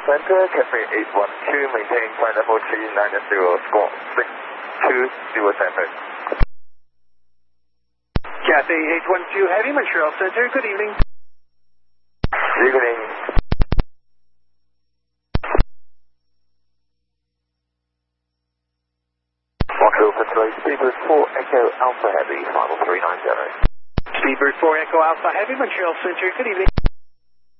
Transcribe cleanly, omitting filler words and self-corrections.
Center, Cathay 812, maintain flight level 390, squawk 6207. Cathay 812 Heavy, Montreal Center, good evening. Good evening. Montreal Center, Speedbird 4 Echo Alpha Heavy, final 390. Speedbird 4 Echo Alpha Heavy, Montreal Center, good evening.